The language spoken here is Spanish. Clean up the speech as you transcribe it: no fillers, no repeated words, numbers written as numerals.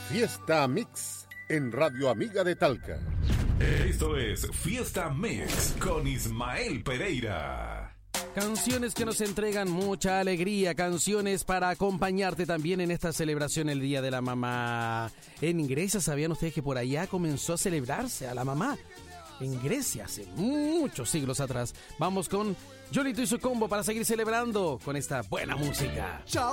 Fiesta Mix en Radio Amiga de Talca. Esto es Fiesta Mix con Ismael Pereira. Canciones que nos entregan mucha alegría, canciones para acompañarte también en esta celebración el Día de la Mamá. En Grecia, ¿sabían ustedes que por allá comenzó a celebrarse a la mamá? En Grecia, hace muchos siglos atrás. Vamos con Yolito y su combo para seguir celebrando con esta buena música. Ciao